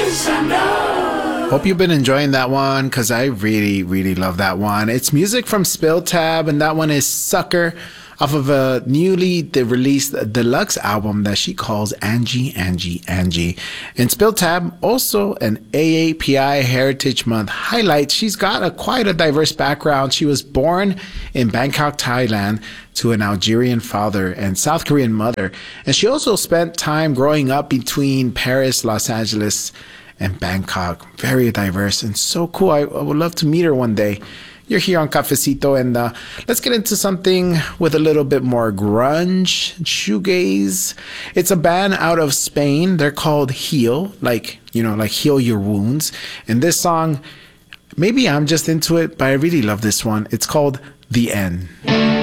Hope you've been enjoying that one because I really, really love that one. It's music from Spill Tab, and that one is Sucker off of a newly released deluxe album that she calls Angie, Angie, Angie. And Spill Tab, also an AAPI Heritage Month highlight. She's got quite a diverse background. She was born in Bangkok, Thailand, to an Algerian father and South Korean mother. And she also spent time growing up between Paris, Los Angeles, and Bangkok. Very diverse and so cool. I would love to meet her one day. You're here on Cafecito, and let's get into something with a little bit more grunge, shoegaze. It's a band out of Spain. They're called Heal, like heal your wounds. And this song, maybe I'm just into it, but I really love this one. It's called The End.